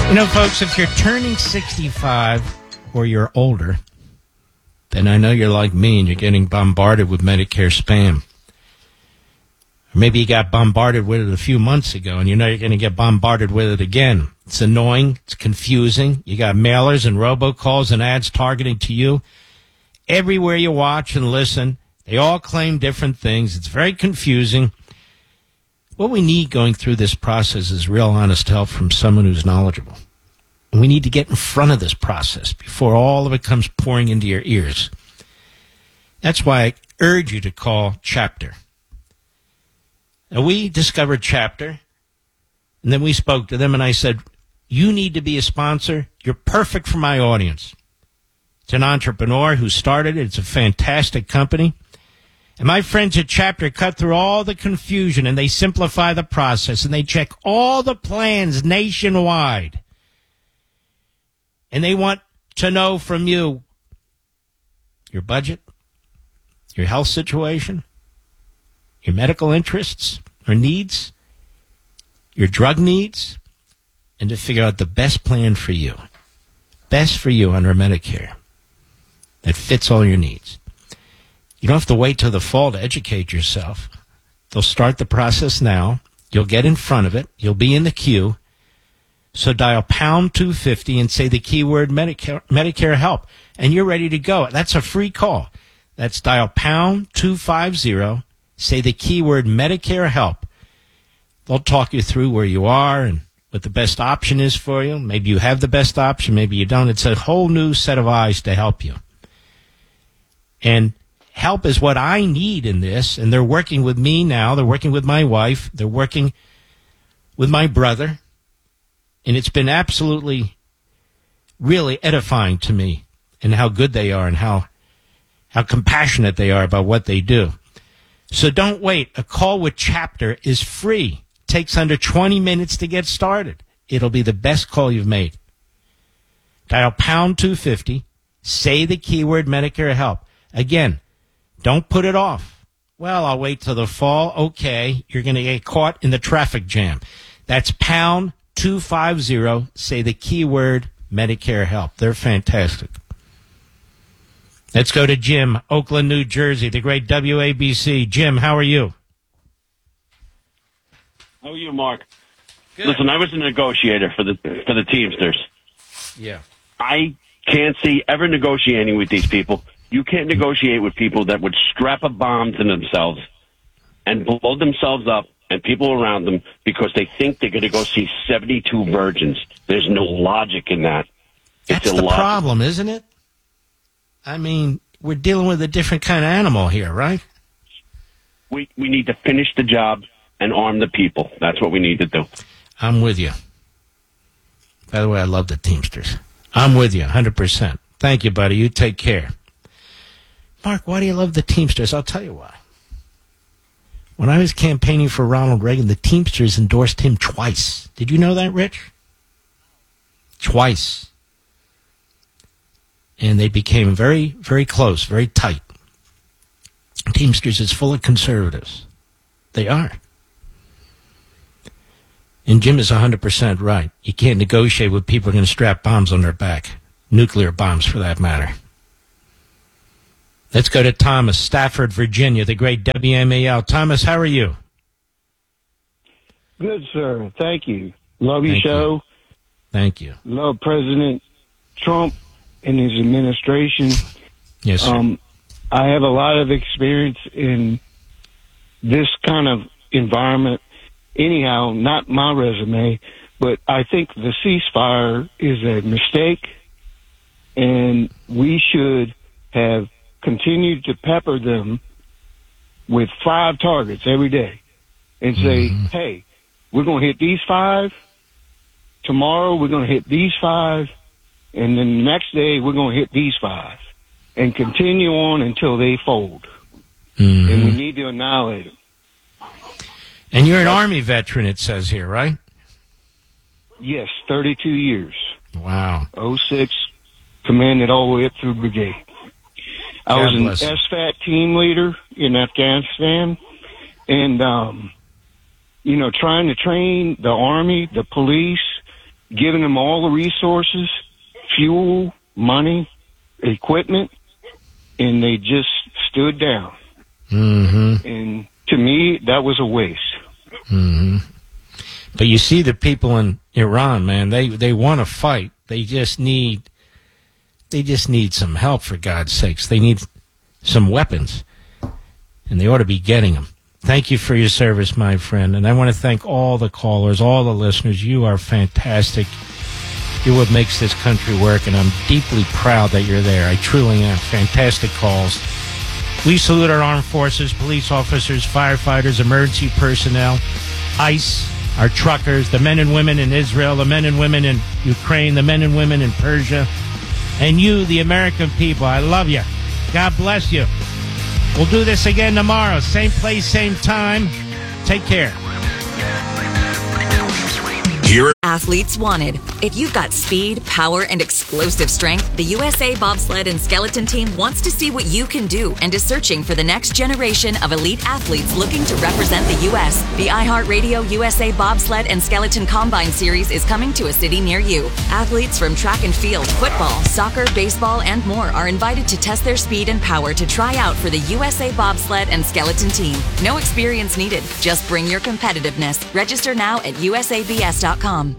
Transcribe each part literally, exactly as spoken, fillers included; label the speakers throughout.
Speaker 1: You know, folks, if you're turning sixty-five or you're older, then I know you're like me and you're getting bombarded with Medicare spam. Or maybe you got bombarded with it a few months ago and you know you're going to get bombarded with it again. It's annoying. It's confusing. You got mailers and robocalls and ads targeting to you. Everywhere you watch and listen, they all claim different things. It's very confusing. What we need going through this process is real honest help from someone who's knowledgeable. And we need to get in front of this process before all of it comes pouring into your ears. That's why I urge you to call Chapter. Now, we discovered Chapter, and then we spoke to them, and I said, you need to be a sponsor. You're perfect for my audience. It's an entrepreneur who started it. It's a fantastic company. And my friends at Chapter cut through all the confusion, and they simplify the process, and they check all the plans nationwide. And they want to know from you your budget, your health situation, your medical interests or needs, your drug needs, and to figure out the best plan for you, best for you under Medicare that fits all your needs. You don't have to wait till the fall to educate yourself. They'll start the process now. You'll get in front of it. You'll be in the queue. So dial pound two fifty and say the keyword Medicare, Medicare help, and you're ready to go. That's a free call. That's dial pound two fifty, say the keyword Medicare help. They'll talk you through where you are and what the best option is for you. Maybe you have the best option, maybe you don't. It's a whole new set of eyes to help you. And help is what I need in this, and they're working with me now. They're working with my wife. They're working with my brother. And it's been absolutely, really edifying to me and how good they are and how how compassionate they are about what they do. So don't wait. A call with Chapter is free. Takes under twenty minutes to get started. It'll be the best call you've made. Dial pound two fifty. Say the keyword Medicare help. Again, don't put it off. Well, I'll wait till the fall. Okay, you're going to get caught in the traffic jam. That's pound two fifty. Say the keyword Medicare help. They're fantastic. Let's go to Jim, Oakland, New Jersey, the great W A B C. Jim, how are you?
Speaker 2: How are you, Mark?
Speaker 1: Good.
Speaker 2: Listen, I was a negotiator for the for the Teamsters.
Speaker 1: Yeah.
Speaker 2: I can't see ever negotiating with these people. You can't negotiate with people that would strap a bomb to themselves and blow themselves up and people around them because they think they're going to go see seventy-two virgins. There's no logic in that.
Speaker 1: That's
Speaker 2: it's
Speaker 1: the
Speaker 2: illogical.
Speaker 1: problem, isn't it? I mean, we're dealing with a different kind of animal here, right?
Speaker 2: We we need to finish the job and arm the people. That's what we need to do.
Speaker 1: I'm with you. By the way, I love the Teamsters. I'm with you, one hundred percent. Thank you, buddy. You take care. Mark, why do you love the Teamsters? I'll tell you why. When I was campaigning for Ronald Reagan, the Teamsters endorsed him twice. Did you know that, Rich? Twice. And they became very, very close, very tight. Teamsters is full of conservatives. They are. And Jim is one hundred percent right. You can't negotiate with people who are going to strap bombs on their back. Nuclear bombs, for that matter. Let's go to Thomas, Stafford, Virginia, the great W M A L. Thomas, how are you?
Speaker 3: Good, sir. Thank you. Love your
Speaker 1: Thank
Speaker 3: show.
Speaker 1: You. Thank you.
Speaker 3: Love President Trump and his administration.
Speaker 1: Yes, sir.
Speaker 3: Um, I have a lot of experience in this kind of environment. Anyhow, not my resume, but I think the ceasefire is a mistake, and we should have continued to pepper them with five targets every day and say, mm-hmm. hey, we're going to hit these five. Tomorrow we're going to hit these five. And then the next day we're going to hit these five. And continue on until they fold. Mm-hmm. And we need to annihilate them.
Speaker 1: And you're an Army veteran, it says here, right?
Speaker 3: Yes, thirty-two years.
Speaker 1: Wow.
Speaker 3: oh six, commanded all the way up through brigade. I
Speaker 1: God
Speaker 3: was an
Speaker 1: bless you.
Speaker 3: S FAT team leader in Afghanistan. And, um, you know, trying to train the Army, the police, giving them all the resources, fuel, money, equipment, and they just stood down.
Speaker 1: Mm-hmm.
Speaker 3: And to me, that was a waste.
Speaker 1: Mm-hmm. But you see the people in Iran, man, they, they want to fight. They just need they just need some help, for God's sakes. They need some weapons, and they ought to be getting them. Thank you for your service, my friend. And I want to thank all the callers, all the listeners. You are fantastic. You're what makes this country work, and I'm deeply proud that you're there. I truly am. Fantastic calls. We salute our armed forces, police officers, firefighters, emergency personnel, ICE, our truckers, the men and women in Israel, the men and women in Ukraine, the men and women in Persia, and you, the American people. I love you. God bless you. We'll do this again tomorrow. Same place, same time. Take care.
Speaker 4: Here.
Speaker 5: Athletes wanted. If you've got speed, power, and explosive strength, the U S A Bobsled and Skeleton Team wants to see what you can do and is searching for the next generation of elite athletes looking to represent the U S The iHeartRadio U S A Bobsled and Skeleton Combine Series is coming to a city near you. Athletes from track and field, football, soccer, baseball, and more are invited to test their speed and power to try out for the U S A Bobsled and Skeleton Team. No experience needed. Just bring your competitiveness. Register now at U S A B S dot com.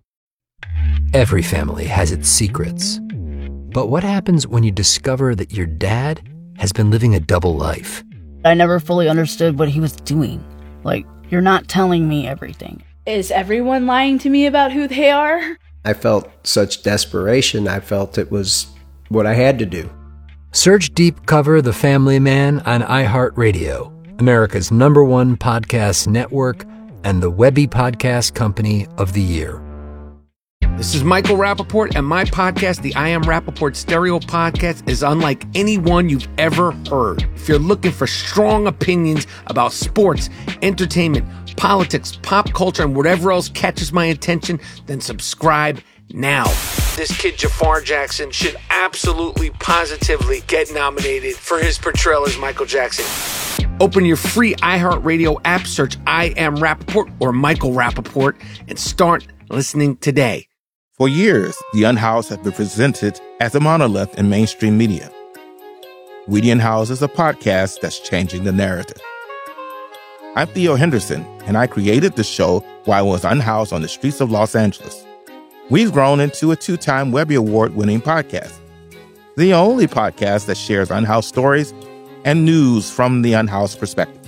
Speaker 6: Every family has its secrets. But what happens when you discover that your dad has been living a double life?
Speaker 7: I never fully understood what he was doing. Like, you're not telling me everything.
Speaker 8: Is everyone lying to me about who they are?
Speaker 9: I felt such desperation. I felt it was what I had to do.
Speaker 6: Search Deep Cover The Family Man on iHeartRadio, America's number one podcast network and the Webby Podcast Company of the Year.
Speaker 10: This is Michael Rappaport, and my podcast, the I Am Rappaport Stereo Podcast, is unlike any one you've ever heard. If you're looking for strong opinions about sports, entertainment, politics, pop culture, and whatever else catches my attention, then subscribe now. This kid, Jafar Jackson, should absolutely, positively get nominated for his portrayal as Michael Jackson. Open your free iHeartRadio app, search I Am Rappaport or Michael Rappaport, and start listening today.
Speaker 11: For years, The Unhoused has been presented as a monolith in mainstream media. We the Unhoused is a podcast that's changing the narrative. I'm Theo Henderson, and I created the show while I was unhoused on the streets of Los Angeles. We've grown into a two-time Webby Award-winning podcast, the only podcast that shares unhoused stories and news from the unhoused perspective.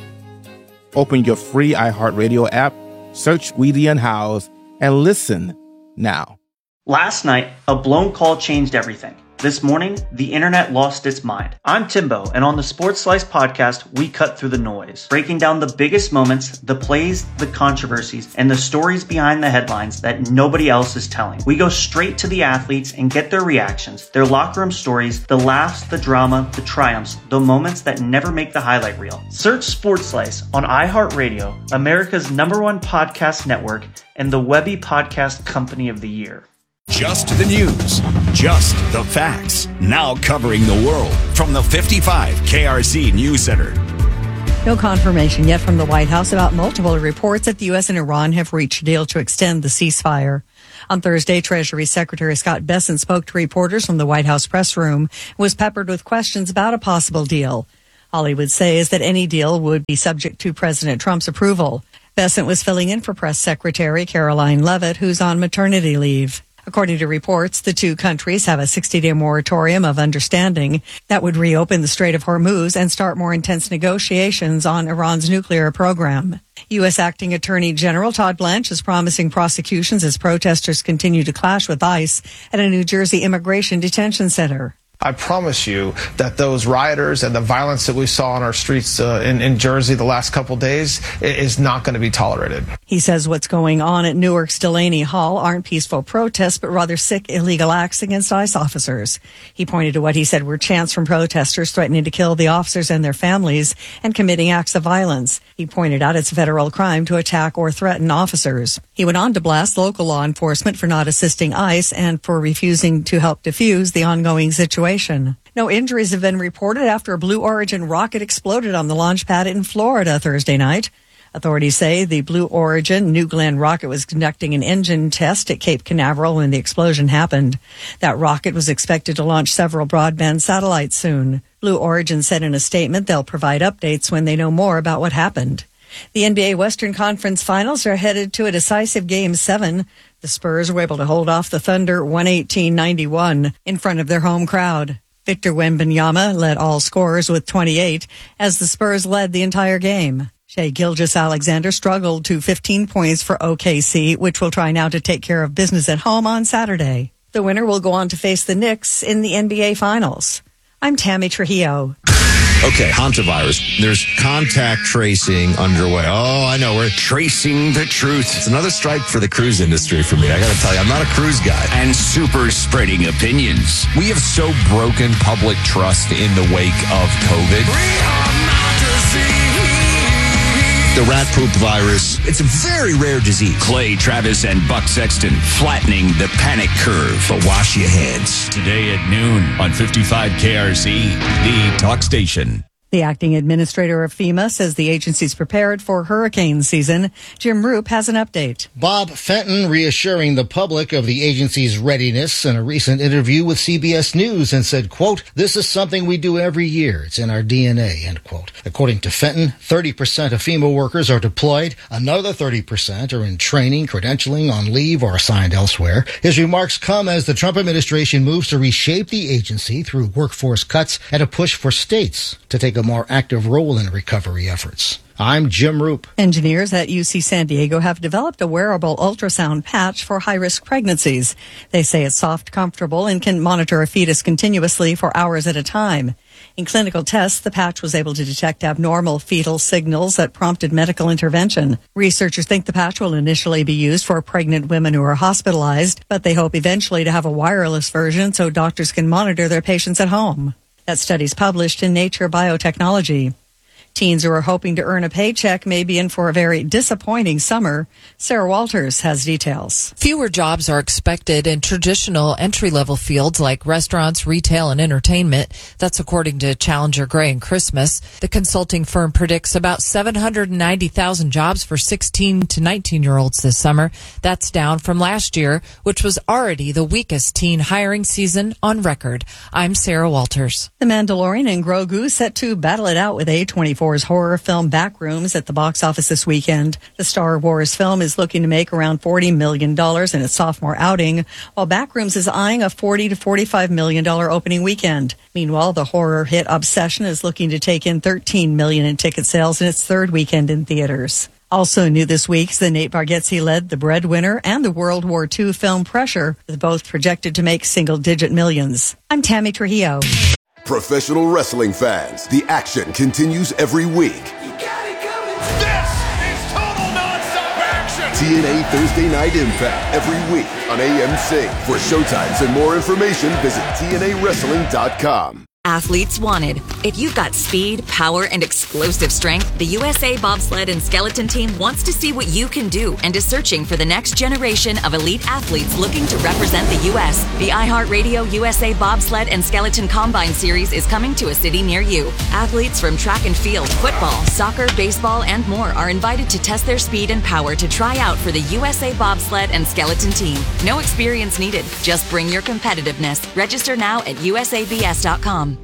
Speaker 11: Open your free iHeartRadio app, search We the Unhoused, and listen now.
Speaker 12: Last night, a blown call changed everything. This morning, the internet lost its mind. I'm Timbo, and on the Sports Slice podcast, we cut through the noise, breaking down the biggest moments, the plays, the controversies, and the stories behind the headlines that nobody else is telling. We go straight to the athletes and get their reactions, their locker room stories, the laughs, the drama, the triumphs, the moments that never make the highlight reel. Search Sports Slice on iHeartRadio, America's number one podcast network, and the Webby Podcast Company of the Year.
Speaker 4: Just the news, just the facts. Now covering the world from the fifty-five K R Z News Center.
Speaker 13: No confirmation yet from the White House about multiple reports that the U S and Iran have reached a deal to extend the ceasefire. On Thursday, Treasury Secretary Scott Bessent spoke to reporters from the White House press room and was peppered with questions about a possible deal. All he would say is that any deal would be subject to President Trump's approval. Bessent was filling in for Press Secretary Caroline Leavitt, who's on maternity leave. According to reports, the two countries have a sixty-day moratorium of understanding that would reopen the Strait of Hormuz and start more intense negotiations on Iran's nuclear program. U S. Acting Attorney General Todd Blanche is promising prosecutions as protesters continue to clash with ICE at a New Jersey immigration detention center.
Speaker 14: I promise you that those rioters and the violence that we saw on our streets uh, in, in Jersey the last couple days is not going to be tolerated.
Speaker 13: He says what's going on at Newark's Delaney Hall aren't peaceful protests, but rather sick, illegal acts against ICE officers. He pointed to what he said were chants from protesters threatening to kill the officers and their families and committing acts of violence. He pointed out it's a federal crime to attack or threaten officers. He went on to blast local law enforcement for not assisting ICE and for refusing to help defuse the ongoing situation. No injuries have been reported after a Blue Origin rocket exploded on the launch pad in Florida Thursday night. Authorities say the Blue Origin New Glenn rocket was conducting an engine test at Cape Canaveral when the explosion happened. That rocket was expected to launch several broadband satellites soon. Blue Origin said in a statement they'll provide updates when they know more about what happened. The N B A Western Conference Finals are headed to a decisive Game seven. The Spurs were able to hold off the Thunder one eighteen ninety-one in front of their home crowd. Victor Wembanyama led all scorers with twenty-eight as the Spurs led the entire game. Shai Gilgeous-Alexander struggled to fifteen points for O K C, which will try now to take care of business at home on Saturday. The winner will go on to face the Knicks in the N B A Finals. I'm Tammy Trujillo.
Speaker 15: Okay, hantavirus. There's contact tracing underway. Oh, I know. We're tracing the truth. It's another strike for the cruise industry for me. I got to tell you, I'm not a cruise guy.
Speaker 4: And super spreading opinions.
Speaker 15: We have so broken public trust in the wake of COVID. The rat poop virus. It's a very rare disease.
Speaker 4: Clay Travis and Buck Sexton flattening the panic curve.
Speaker 15: But wash your hands.
Speaker 4: Today at noon on fifty-five K R Z, the talk station.
Speaker 13: The acting administrator of FEMA says the agency's prepared for hurricane season. Jim Roop has an update.
Speaker 16: Bob Fenton reassuring the public of the agency's readiness in a recent interview with C B S News and said, quote, "This is something we do every year. It's in our D N A," end quote. According to Fenton, thirty percent of FEMA workers are deployed. Another thirty percent are in training, credentialing, on leave, or assigned elsewhere. His remarks come as the Trump administration moves to reshape the agency through workforce cuts and a push for states to take a more active role in recovery efforts. I'm Jim Roop.
Speaker 13: Engineers at U C San Diego have developed a wearable ultrasound patch for high-risk pregnancies. They say it's soft, comfortable, and can monitor a fetus continuously for hours at a time. In clinical tests, the patch was able to detect abnormal fetal signals that prompted medical intervention. Researchers think the patch will initially be used for pregnant women who are hospitalized, but they hope eventually to have a wireless version so doctors can monitor their patients at home. That study's published in Nature Biotechnology. Teens who are hoping to earn a paycheck may be in for a very disappointing summer. Sarah Walters has details.
Speaker 17: Fewer jobs are expected in traditional entry-level fields like restaurants, retail, and entertainment. That's according to Challenger Gray and Christmas. The consulting firm predicts about seven hundred ninety thousand jobs for sixteen to nineteen-year-olds this summer. That's down from last year, which was already the weakest teen hiring season on record. I'm Sarah Walters.
Speaker 13: The Mandalorian and Grogu set to battle it out with A twenty-four's horror film Backrooms at the box office this weekend. The Star Wars film is looking to make around forty million dollars in its sophomore outing, while Backrooms is eyeing a forty to forty-five million dollars opening weekend. Meanwhile, the horror hit Obsession is looking to take in thirteen million dollars in ticket sales in its third weekend in theaters. Also new this week is the Nate Bargatze-led The Breadwinner and the World War Two film Pressure, with both projected to make single-digit millions. I'm Tammy Trujillo.
Speaker 18: Professional wrestling fans, the action continues every week.
Speaker 19: You got it coming. This is total nonstop action.
Speaker 18: T N A Thursday Night Impact every week on A M C. For showtimes and more information, visit T N A wrestling dot com.
Speaker 5: Athletes wanted. If you've got speed, power, and explosive strength, the U S A Bobsled and Skeleton Team wants to see what you can do and is searching for the next generation of elite athletes looking to represent the U S. The iHeartRadio U S A Bobsled and Skeleton Combine Series is coming to a city near you. Athletes from track and field, football, soccer, baseball, and more are invited to test their speed and power to try out for the U S A Bobsled and Skeleton Team. No experience needed. Just bring your competitiveness. Register now at U S A B S dot com.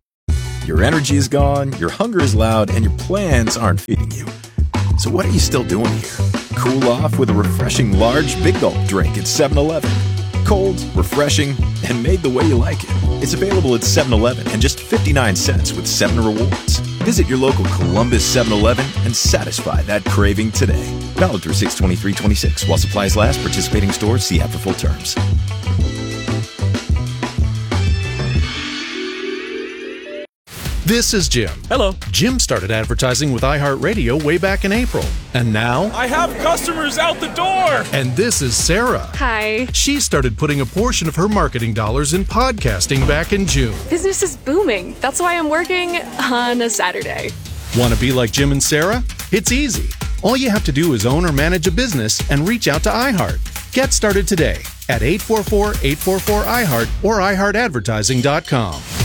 Speaker 20: Your energy is gone, your hunger is loud, and your plans aren't feeding you. So what are you still doing here? Cool off with a refreshing large Big Gulp drink at seven eleven. Cold, refreshing, and made the way you like it. It's available at seven eleven and just fifty-nine cents with seven rewards. Visit your local Columbus seven eleven and satisfy that craving today. Valid through six twenty-three twenty-six. While supplies last, participating stores, see app for full terms.
Speaker 21: This is Jim.
Speaker 22: Hello.
Speaker 21: Jim started advertising with iHeartRadio way back in April. And now...
Speaker 22: I have customers out the door!
Speaker 21: And this is Sarah.
Speaker 23: Hi.
Speaker 21: She started putting a portion of her marketing dollars in podcasting back in June.
Speaker 23: Business is booming. That's why I'm working on a Saturday.
Speaker 21: Want to be like Jim and Sarah? It's easy. All you have to do is own or manage a business and reach out to iHeart. Get started today at eight four four, eight four four, I heart or i heart advertising dot com.